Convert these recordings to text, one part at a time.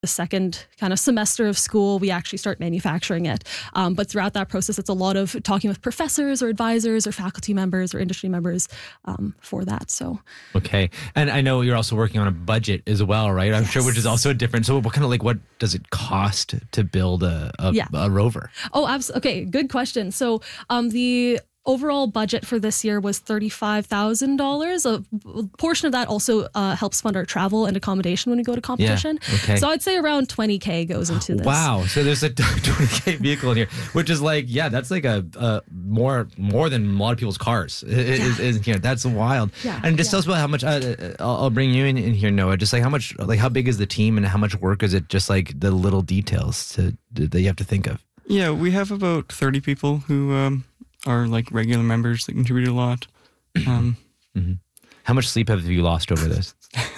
the second kind of semester of school, we actually start manufacturing it. But throughout that process, it's a lot of talking with professors or advisors or faculty members or industry members for that. So okay, and I know you're also working on a budget as well, right? I'm sure, which is also different. So what kind of what does it cost to build a rover? Oh, absolutely. Okay, good question. So the overall budget for this year was $35,000. A portion of that also helps fund our travel and accommodation when we go to competition. Yeah, okay. So I'd say around $20,000 goes into this. Wow. So there's a $20,000 vehicle in here, which is that's like a more than a lot of people's cars. Is here. That's wild. Yeah, and just tell us about how much. I'll bring you in here, Noah. Just how big is the team and how much work is it? Just like the little details that you have to think of. Yeah, we have about 30 people who are like regular members that contribute a lot. Mm-hmm. How much sleep have you lost over this?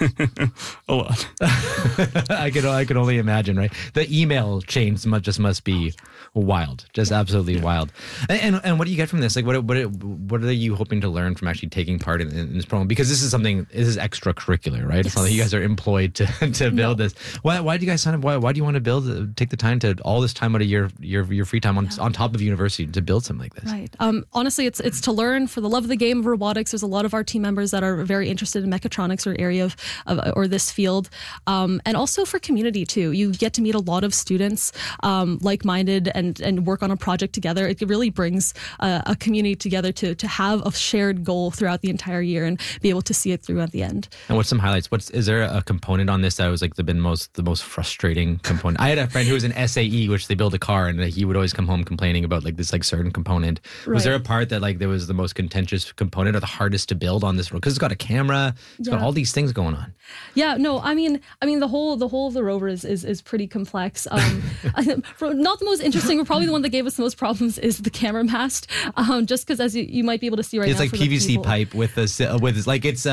A lot. I could only imagine, right? The email chains must be wild, just absolutely wild. And what do you get from this? Like, what are you hoping to learn from actually taking part in this program? Because this is extracurricular, right? Yes. It's not that you guys are employed to build this. Why do you guys sign up? Why do you want to take the time to all this time out of your free time on top of university to build something like this? Right. Honestly, it's to learn for the love of the game of robotics. There's a lot of our team members that are very interested in mechatronics or area or this field, and also for community too. You get to meet a lot of students, like-minded, and work on a project together. It really brings a community together to have a shared goal throughout the entire year and be able to see it through at the end. And what's some highlights? Is there a component on this that was like the most frustrating component? I had a friend who was an SAE, which they build a car, and he would always come home complaining about like this like certain component. Right. Was there a part that like there was the most contentious component or the hardest to build on this road? Because it's got a camera, it's got all these things going on. Yeah, no, I mean the whole of the rover is pretty complex. Not the most interesting, but probably the one that gave us the most problems is the camera mast. Just because as you might be able to see right it's now, it's like PVC pipe with like it's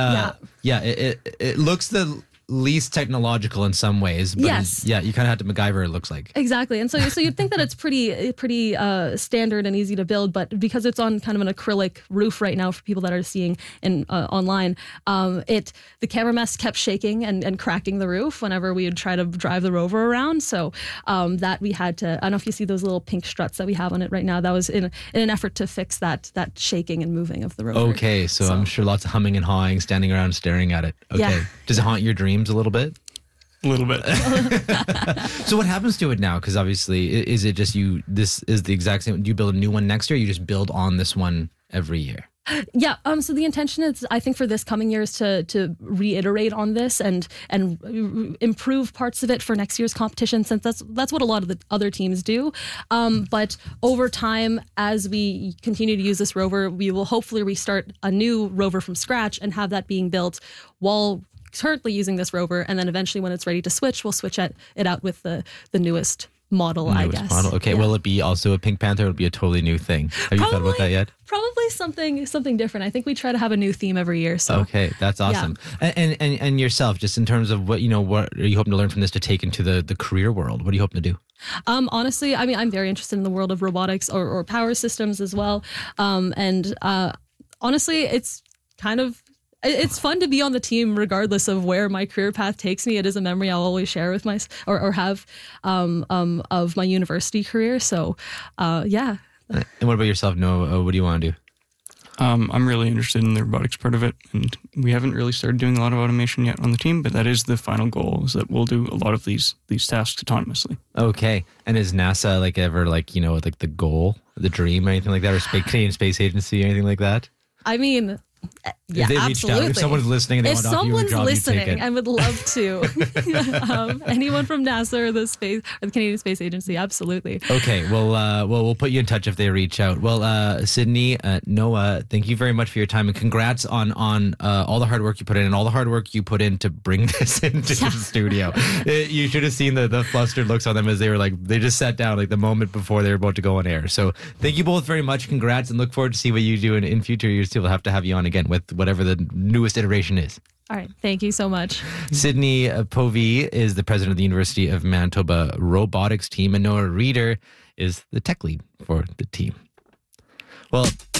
it looks the least technological in some ways, but yes, you kind of have to MacGyver, it looks like. Exactly. And so you'd think that it's pretty standard and easy to build, but because it's on kind of an acrylic roof right now for people that are seeing in online, the camera mast kept shaking and cracking the roof whenever we would try to drive the rover around. So that we had to, I don't know if you see those little pink struts that we have on it right now, that was in an effort to fix that shaking and moving of the rover. Okay, so I'm sure lots of humming and hawing, standing around staring at it. Okay. Yeah. Does it haunt your dreams a little bit? A little bit. So what happens to it now? Because obviously, is it just this is the exact same, do you build a new one next year, or you just build on this one every year? Yeah. So the intention is, I think, for this coming year is to reiterate on this and improve parts of it for next year's competition, since that's what a lot of the other teams do. But over time, as we continue to use this rover, we will hopefully restart a new rover from scratch and have that being built while currently using this rover, and then eventually when it's ready to switch, we'll switch it out with the newest model, I guess. Model. Okay, yeah. Will it be also a Pink Panther? It'll be a totally new thing. Have you thought about that yet? Probably something different. I think we try to have a new theme every year. So okay, that's awesome. Yeah. And yourself, just in terms of what are you hoping to learn from this to take into the career world? What are you hoping to do? Honestly, I mean, I'm very interested in the world of robotics or power systems as well. Honestly, it's fun to be on the team regardless of where my career path takes me. It is a memory I'll always share with or have of my university career. So, yeah. And what about yourself, Noah? What do you want to do? I'm really interested in the robotics part of it, and we haven't really started doing a lot of automation yet on the team, but that is the final goal, is that we'll do a lot of these tasks autonomously. Okay. And is NASA ever the goal, the dream, or anything like that, or Canadian Space Agency, or anything like that? I mean, yeah, if they reached absolutely. Out, if someone's listening and they want to offer you a job, listening, I would love to. Anyone from NASA or the Canadian Space Agency, absolutely. Okay, well, we'll put you in touch if they reach out. Well, Sydney, Noah, thank you very much for your time, and congrats on all the hard work you put in and all the hard work you put in to bring this into the studio. You should have seen the flustered looks on them as they were they just sat down the moment before they were about to go on air. So thank you both very much. Congrats, and look forward to see what you do in future years too. We'll have to have you on again with whatever the newest iteration is. All right. Thank you so much. Sydney Povey is the president of the University of Manitoba robotics team, and Noah Reeder is the tech lead for the team. Well,